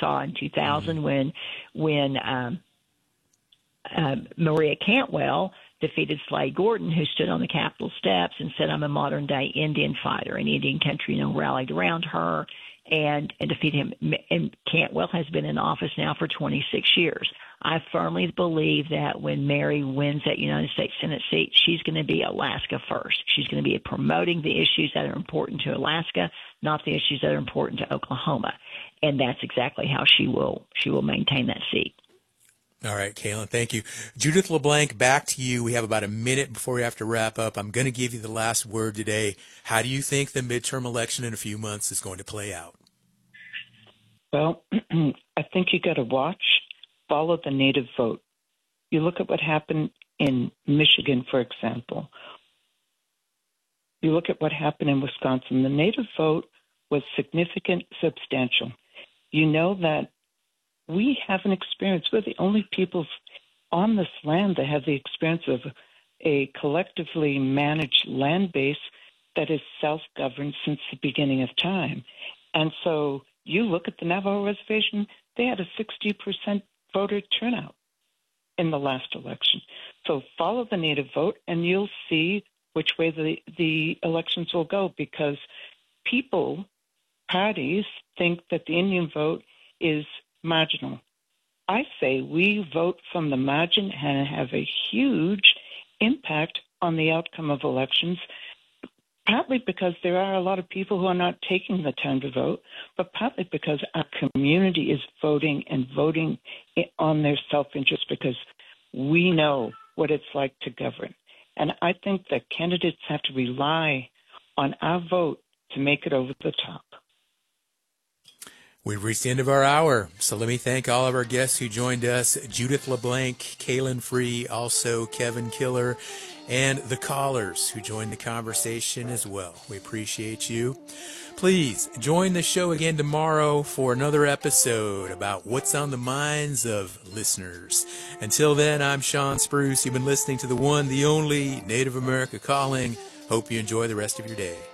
saw in 2000 when Maria Cantwell defeated Slade Gorton, who stood on the Capitol steps and said, "I'm a modern-day Indian fighter," and Indian country, rallied around her and defeated him. And Cantwell has been in office now for 26 years. I firmly believe that when Mary wins that United States Senate seat, she's going to be Alaska first. She's going to be promoting the issues that are important to Alaska, not the issues that are important to Oklahoma. And that's exactly how she will maintain that seat. All right, Kaylin, thank you. Judith LeBlanc, back to you. We have about a minute before we have to wrap up. I'm going to give you the last word today. How do you think the midterm election in a few months is going to play out? Well, I think you got to follow the native vote. You look at what happened in Michigan, for example. You look at what happened in Wisconsin. The native vote was significant, substantial. You know that we have an experience. We're the only people on this land that have the experience of a collectively managed land base that is self-governed since the beginning of time. And so you look at the Navajo Reservation, they had a 60% voter turnout in the last election. So follow the native vote, and you'll see which way the elections will go, because parties think that the Indian vote is marginal. I say we vote from the margin and have a huge impact on the outcome of elections, partly because there are a lot of people who are not taking the time to vote, but partly because our community is voting on their self-interest, because we know what it's like to govern. And I think that candidates have to rely on our vote to make it over the top. We've reached the end of our hour, so let me thank all of our guests who joined us, Judith LeBlanc, Kaylin Free, also Kevin Killer, and the callers who joined the conversation as well. We appreciate you. Please join the show again tomorrow for another episode about what's on the minds of listeners. Until then, I'm Sean Spruce. You've been listening to the one, the only Native America Calling. Hope you enjoy the rest of your day.